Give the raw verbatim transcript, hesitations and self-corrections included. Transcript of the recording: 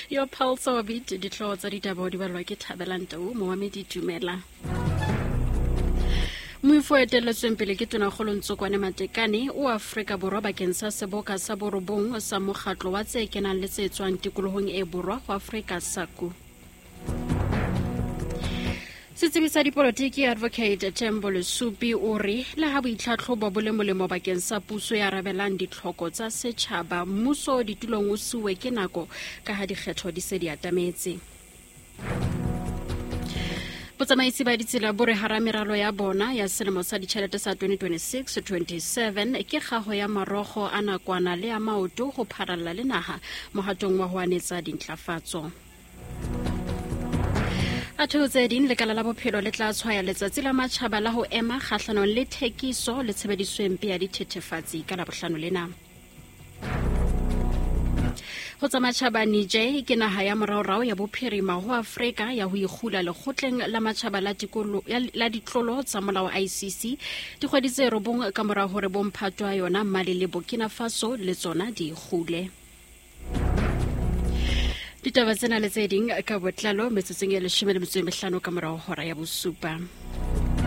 Your pulse orbit ditlo tsa ditaba di balwa ke Thabelantou Mohamedi Dumela. Moifo eteletsweng pele ke Tonakgolo Ntsokwane Matekane o Afrika Borwa bakeng sa seboka sa borobong sa mokgatlo wa tse kenang le tse tswang tikolohong e borwa go Afrika SACU. Setsebi sa dipolotiki Advocate Tembo Lesupi o re le ha boitlhatlhobo bo le molemo bakeng sa puso ya rabelang ditlhoko tsa setšhaba, mmuso ditulong o siuwe ke nako ka ha dikgetho di se di atametse. Botsamaisi ba ditsela bo re hara meralo ya bona ya selemo sa ditšhelete sa twenty twenty-six twenty-seven ke kgago ya marogo a nakwana le a maoto go pharalla le naga mohatong wa ho anetsa dintlafatso. A thotse din lekala la bophelo le tla tshwaya letsatsi la matjhaba la ho ema kgahlanong le thekiso le tshebediso empe ya dithethefatsi ka Labohlano lena. Ho tsa matjhaba Niger ke naha ya moraorao ya bophirima ho Afrika ya ho ikgula lekgotleng la matjhaba la tikolo la ditlolo tsa molao I C C dikgwedi tse robong ka mora hore bomphatwa yona Mali le Burkina Faso le tsona di ikgule. Ditaba tsena le tse ding ka botlalo metsotsong ya leshome le metso e mehlano ka morao hora ya bosupa.